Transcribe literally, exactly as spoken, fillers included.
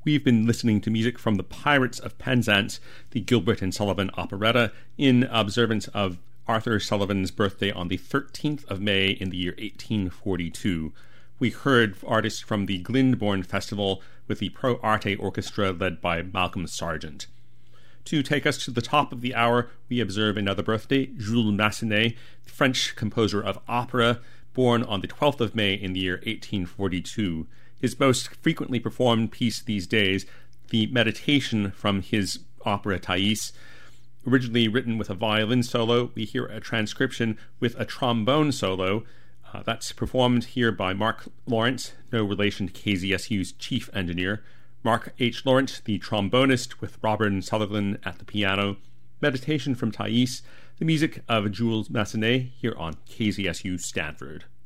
we've been listening to music from The Pirates of Penzance, the Gilbert and Sullivan operetta, in observance of Arthur Sullivan's birthday on the thirteenth of May in the year eighteen forty-two. We heard artists from the Glyndebourne Festival with the Pro Arte Orchestra led by Malcolm Sargent. To take us to the top of the hour, we observe another birthday, Jules Massenet, the French composer of opera, born on the twelfth of May in the year eighteen forty-two. His most frequently performed piece these days, the Meditation from his opera Thais. Originally written with a violin solo, we hear a transcription with a trombone solo. Uh, that's performed here by Mark Lawrence, no relation to K Z S U's chief engineer. Mark H. Lawrence, the trombonist, with Robert Sutherland at the piano. Meditation from Thais, the music of Jules Massenet, here on K Z S U Stanford.